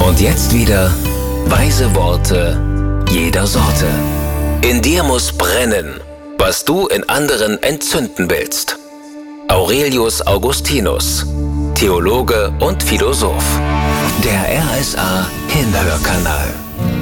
Und jetzt wieder weise Worte jeder Sorte. In dir muss brennen, was du in anderen entzünden willst. Aurelius Augustinus, Theologe und Philosoph. Der RSA Hinhörkanal.